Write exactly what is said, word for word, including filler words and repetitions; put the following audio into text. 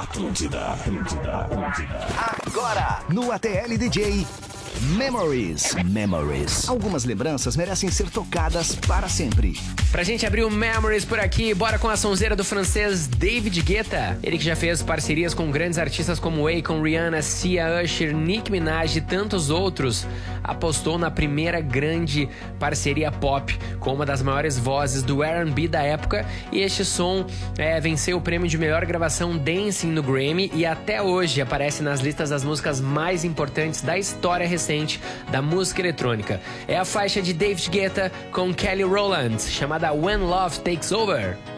Atlântida, Atlântida, Atlântida. Agora, no A T L D J, Memories. Memories. Algumas lembranças merecem ser tocadas para sempre. Pra gente abrir o Memories por aqui, bora com a sonzeira do francês David Guetta. Ele que já fez parcerias com grandes artistas como Akon, Rihanna, Sia, Usher, Nicki Minaj e tantos outros, apostou na primeira grande parceria pop com uma das maiores vozes do R and B da época, e este som é, venceu o prêmio de melhor gravação Dancing no Grammy e até hoje aparece nas listas das músicas mais importantes da história recente da música eletrônica. É a faixa de David Guetta com Kelly Rowland, chamada When Love Takes Over.